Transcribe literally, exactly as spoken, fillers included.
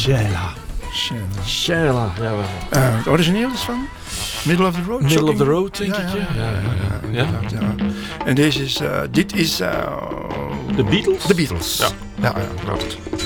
Sheila. Sheila. Sheila, ja. wel. Uh, het origineel is van Middle of the Road? Middle Shocking? of the Road, denk ja, ik. Ja, Ja, ja, ja. ja, ja. ja. ja. En deze is, uh, dit is... Uh, de Beatles? De Beatles. Ja, ja, ja. klopt.